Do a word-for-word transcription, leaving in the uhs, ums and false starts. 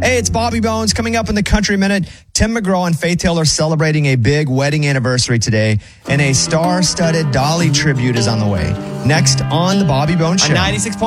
Hey, it's Bobby Bones coming up in the Country Minute. Tim McGraw and Faith Hill are celebrating a big wedding anniversary today, and a star-studded Dolly tribute is on the way. Next on the Bobby Bones Show. ninety-six